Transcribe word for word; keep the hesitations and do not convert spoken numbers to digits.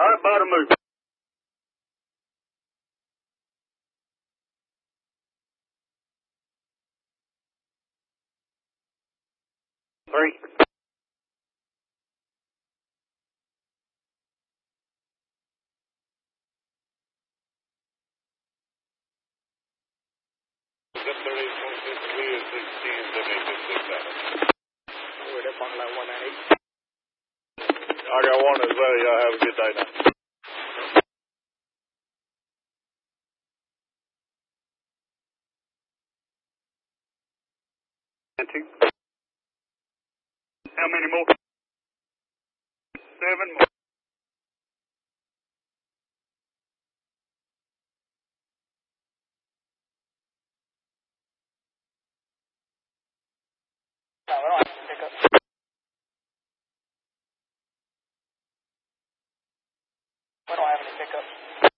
right, bottom move. Three. Just thirty, twenty-six, clear, sixteen, seven, eight, six, seven. Oh, that's on like one ninety-eight. I got one as well. Y'all have a good day now. Two. How many more? Seven more. No, we don't have any pickups. We don't have any pickups.